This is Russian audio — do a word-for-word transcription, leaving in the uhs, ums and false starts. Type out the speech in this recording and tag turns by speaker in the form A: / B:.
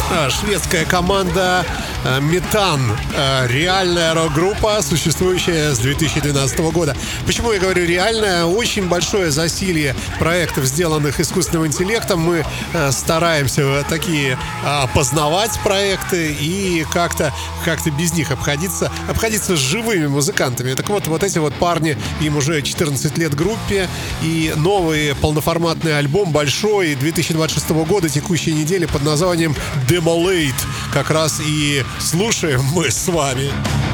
A: шведская команда Метан. Реальная рок-группа, существующая с две тысячи двенадцатого года. Почему я говорю реальная? Очень большое засилье проектов, сделанных искусственным интеллектом. Мы стараемся такие познавать проекты и как-то, как-то без них обходиться, обходиться с живыми музыкантами. Так вот, вот эти вот парни, им уже четырнадцать лет группе, и новый полноформатный альбом большой две тысячи двадцать шестого года, текущей недели, под названием Demolate. Как раз и слушаем мы с вами.